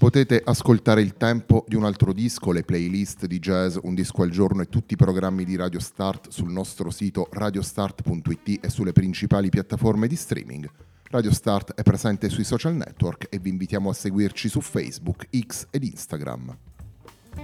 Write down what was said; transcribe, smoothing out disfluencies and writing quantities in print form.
Potete ascoltare il tempo di un altro disco, le playlist di jazz, un disco al giorno e tutti i programmi di Radio Start sul nostro sito radiostart.it e sulle principali piattaforme di streaming. Radio Start è presente sui social network e vi invitiamo a seguirci su Facebook, X ed Instagram.